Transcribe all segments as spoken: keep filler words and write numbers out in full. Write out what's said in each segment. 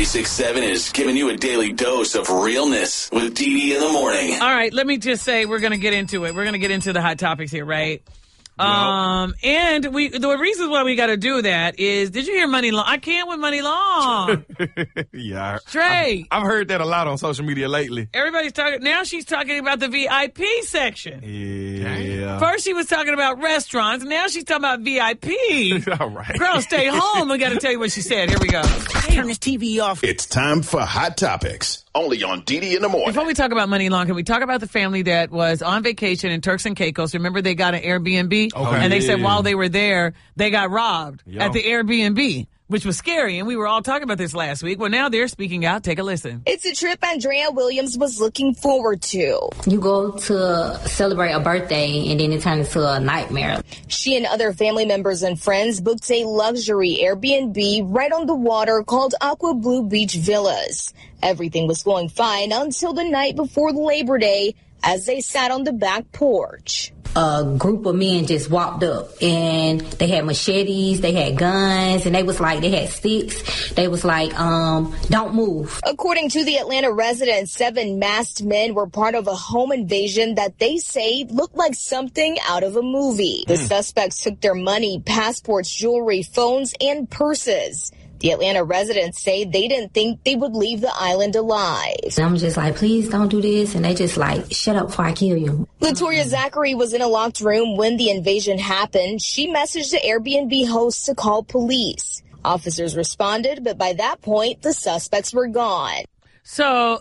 ninety-six point seven is giving you a daily dose of realness with Dee Dee in the morning. All right, let me just say we're going to get into it. We're going to get into the hot topics here, right? Yep. Um, and we the reasons why we got to do that is, did you hear Money Long? I can't with Money Long. Yeah. Straight. I've, I've heard that a lot on social media lately. Everybody's talking. Now she's talking about the V I P section. Yeah. First she was talking about restaurants. Now she's talking about V I P. All right. Girl, stay home. I got to tell you what she said. Here we go. Turn this T V off. It's time for Hot Topics. Only on Dee Dee in the morning. Before we talk about Money Long, can we talk about the family that was on vacation in Turks and Caicos? Remember, they got an Airbnb? Okay. And they yeah. said while they were there, they got robbed Yo. at the Airbnb, which was scary. And we were all talking about this last week. Well, now they're speaking out. Take a listen. It's a trip Andrea Williams was looking forward to. You go to celebrate a birthday, and then it turns into a nightmare. She and other family members and friends booked a luxury Airbnb right on the water called Aqua Blue Beach Villas. Everything was going fine until the night before Labor Day as they sat on the back porch. A group of men just walked up, and they had machetes, they had guns, and they was like, they had sticks. They was like, um, don't move. According to the Atlanta residents, seven masked men were part of a home invasion that they say looked like something out of a movie. The suspects took their money, passports, jewelry, phones, and purses. The Atlanta residents say they didn't think they would leave the island alive. I'm just like, please don't do this. And they just like, shut up before I kill you. Latoya Zachary was in a locked room when the invasion happened. She messaged the Airbnb host to call police. Officers responded, but by that point, the suspects were gone. So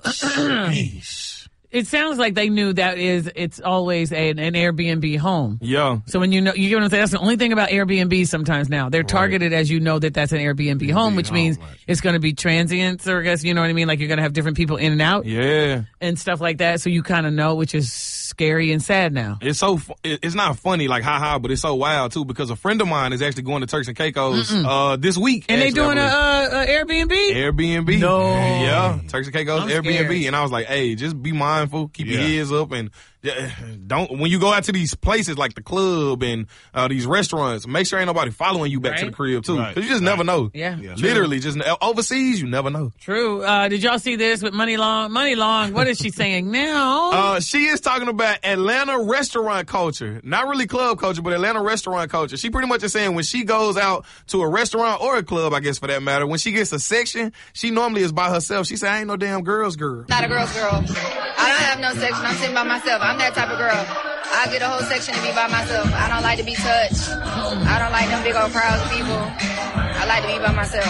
it sounds like they knew that is, it's always a, an Airbnb home. Yeah. So when you know, you get what I'm saying? That's the only thing about Airbnb sometimes now. They're targeted right. as you know that that's an Airbnb Airbnb home, which home, means right. it's going to be transients, or I guess, you know what I mean? Like you're going to have different people in and out. Yeah. And stuff like that. So you kind of know, which is scary and sad now. It's so, it's not funny, like, haha, but it's so wild, too, because a friend of mine is actually going to Turks and Caicos uh, this week. And they actually, doing a, a, a Airbnb? Airbnb. No. Yeah. Turks and Caicos, I'm Airbnb. scared. And I was like, hey, just be mindful, keep Yeah. your ears up, and don't, when you go out to these places like the club and uh, these restaurants, make sure ain't nobody following you back Right. to the crib, too. Right. Because you just Right. never know. Yeah. Yeah. Literally, just overseas, you never know. True. Uh, did y'all see this with Money Long? Money Long, what is she saying now? Uh, she is talking about Atlanta restaurant culture. Not really club culture, but Atlanta restaurant culture. She pretty much is saying when she goes out to a restaurant or a club, I guess for that matter, when she gets a section, she normally is by herself. She said, I ain't no damn girl's girl. Not a girl's girl. I don't have no section. I'm sitting by myself. I'm that type of girl. I get a whole section to be by myself. I don't like to be touched. I don't like them big old crowds of people. I like to be by myself.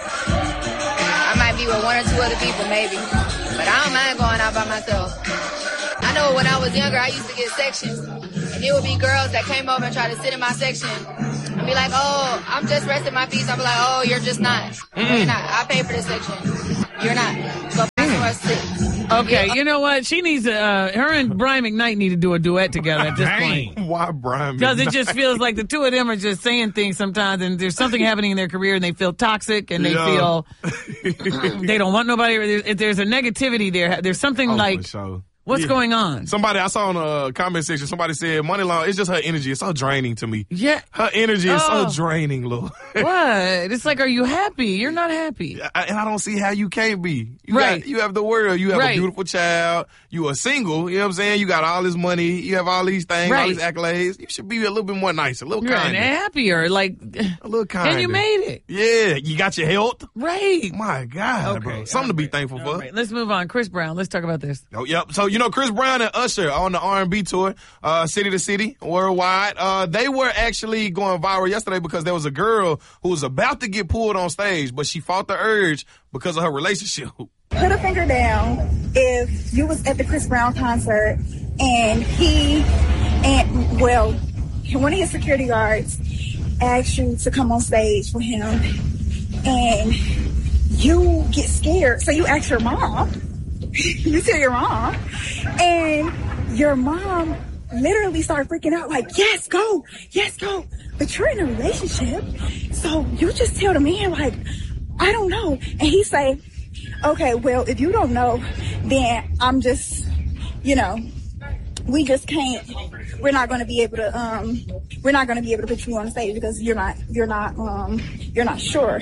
I might be with one or two other people, maybe. But I don't mind going out by myself. I know when I was younger, I used to get sections. And it would be girls that came over and tried to sit in my section and be like, oh, I'm just resting my feet. I'll be like, oh, you're just not. Mm. You're not. I pay for this section. You're not. Go find somewhere to sit. Okay, you know what? She needs to, uh, her and Brian McKnight need to do a duet together at this point. Why Brian? Because it just feels like the two of them are just saying things sometimes, and there's something happening in their career, and they feel toxic, and they Yeah. feel they don't want nobody. There's, there's a negativity there. There's something Oh, like, for sure. what's Yeah. going on? Somebody I saw in the comment section, somebody said, Money Long, it's just her energy. It's so draining to me. Yeah. Her energy is Oh. so draining, Lord. What? It's like, are you happy? You're not happy. I, and I don't see how you can't be. You Right. Got, you have the world. You have Right. a beautiful child. You are single. You know what I'm saying? You got all this money. You have all these things, all Right. these accolades. You should be a little bit more nice, a little You're kinder. happier. Like, A little kinder. and you made it. Yeah. You got your health. Right. My God, bro. Something to be thankful All for. right, let's move on. Chris Brown, let's talk about this. Oh, yep. So, you know, Chris Brown and Usher on the R and B tour, uh, city to city, worldwide. Uh, they were actually going viral yesterday because there was a girl who was about to get pulled on stage, but she fought the urge because of her relationship. Put a finger down if you was at the Chris Brown concert and he, and well, one of his security guards asked you to come on stage with him and you get scared. So you ask your mom, you tell your mom, and your mom literally started freaking out like, yes, go, yes, go. But you're in a relationship. So you just tell the man like, I don't know. And he say, okay, well, if you don't know, then I'm just, you know, we just can't, we're not going to be able to, um, we're not going to be able to put you on stage because you're not, you're not, um, you're not sure.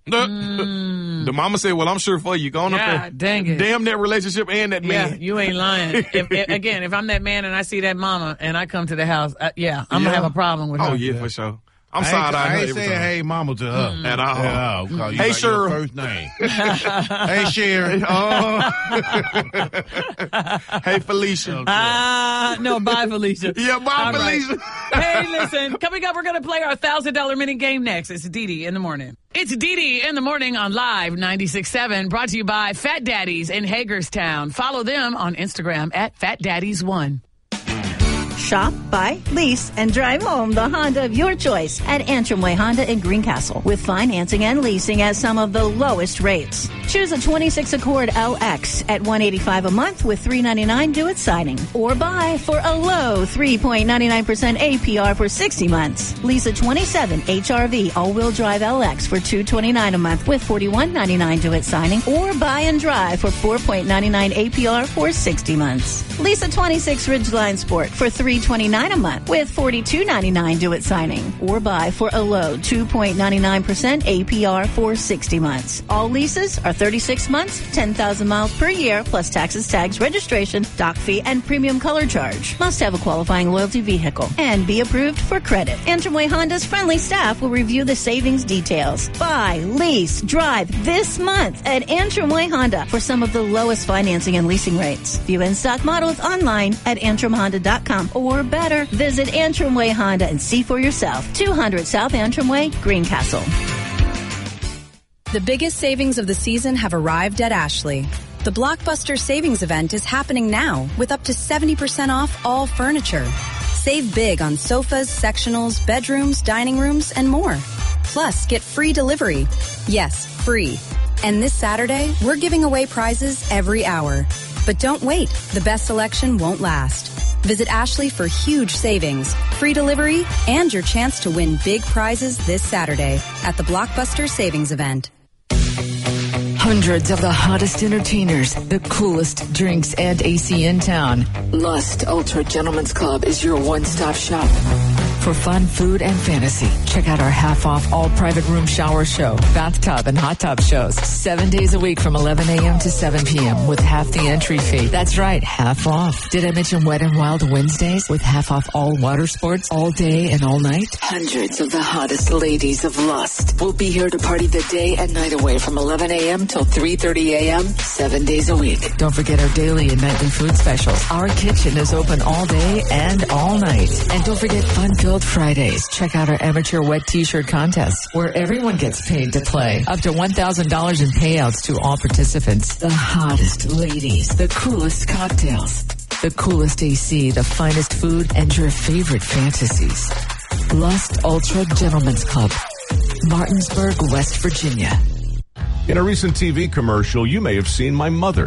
Mm. The mama said, well, I'm sure for you. Go on up there. God dang it. Damn that relationship and that man. Yeah, you ain't lying. if, if, again, if I'm that man and I see that mama and I come to the house, uh, yeah, I'm Yeah. going to have a problem with her. Oh, yeah, for sure. I'm I sorry. ain't, I ain't every saying time. hey mama to her Mm. At all. Yeah, I'll call you Hey, by Cheryl. your first name. Hey Sharon. Oh. Hey, Felicia. Ah, uh, no, bye, Felicia. Yeah, bye, All right. Felicia. Hey, listen, coming up, we're going to play our one thousand dollars mini game next. It's Dee Dee in the morning. It's Dee Dee in the morning on Live ninety-six point seven, brought to you by Fat Daddies in Hagerstown. Follow them on Instagram at Fat Daddies one. Shop, buy, lease, and drive home the Honda of your choice at Antrim Way Honda in Greencastle with financing and leasing at some of the lowest rates. Choose a twenty-six Accord L X at one hundred eighty-five dollars a month with three hundred ninety-nine dollars due at signing. Or buy for a low three point nine nine percent A P R for sixty months. Lease a twenty-seven H R V all-wheel drive L X for two hundred twenty-nine dollars a month with forty-one ninety-nine due at signing. Or buy and drive for four point nine nine A P R for sixty months. Lease a twenty-six Ridgeline Sport for three hundred twenty-nine dollars a month with forty-two ninety-nine due at signing. Or buy for a low two point nine nine percent A P R for sixty months. All leases are thirty-six months, ten thousand miles per year, plus taxes, tags, registration, dock fee, and premium color charge. Must have a qualifying loyalty vehicle and be approved for credit. Antrim Way Honda's friendly staff will review the savings details. Buy, lease, drive this month at Antrim Way Honda for some of the lowest financing and leasing rates. View in-stock models online at antrim honda dot com or better, visit Antrim Way Honda and see for yourself. two hundred South Antrim Way, Greencastle. The biggest savings of the season have arrived at Ashley. The Blockbuster Savings Event is happening now with up to seventy percent off all furniture. Save big on sofas, sectionals, bedrooms, dining rooms, and more. Plus, get free delivery. Yes, free. And this Saturday, we're giving away prizes every hour. But don't wait. The best selection won't last. Visit Ashley for huge savings, free delivery, and your chance to win big prizes this Saturday at the Blockbuster Savings Event. Hundreds of the hottest entertainers, the coolest drinks, and A C in town. Lust Ultra Gentlemen's Club is your one-stop shop. For fun, food, and fantasy, check out our half-off all-private room shower show, bathtub, and hot tub shows. Seven days a week from eleven a.m. to seven p.m. with half the entry fee. That's right, half off. Did I mention Wet and Wild Wednesdays with half off all water sports all day and all night? Hundreds of the hottest ladies of Lust will be here to party the day and night away from eleven a.m. till three thirty a.m. seven days a week. Don't forget our daily and nightly food specials. Our kitchen is open all day and all night. And don't forget fun-filled Fridays. Check out our amateur wet t-shirt contest where everyone gets paid to play. Up to one thousand dollars in payouts to all participants. The hottest ladies, the coolest cocktails, the coolest A C, the finest food, and your favorite fantasies. Lust Ultra Gentlemen's Club, Martinsburg, West Virginia. In a recent T V commercial, you may have seen my mother